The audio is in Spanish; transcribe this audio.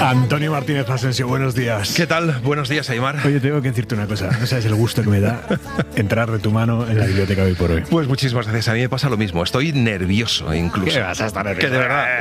Antonio Martínez Asensio, buenos días. ¿Qué tal? Buenos días, Aimar. Oye, tengo que decirte una cosa. No sabes el gusto que me da entrar de tu mano en la biblioteca hoy por hoy. Pues muchísimas gracias. A mí me pasa lo mismo. Estoy nervioso incluso. ¿Qué vas a estar nervioso? Que de verdad.